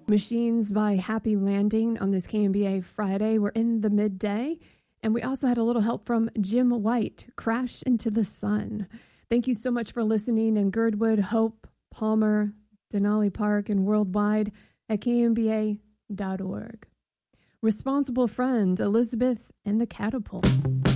Machines by Happy Landing on this KMBA Friday. We're in the midday. And we also had a little help from Jim White, Crash into the Sun. Thank you so much for listening in Girdwood, Hope, Palmer, Denali Park, and worldwide at KMBA.org. Responsible friend, Elizabeth and the Catapult.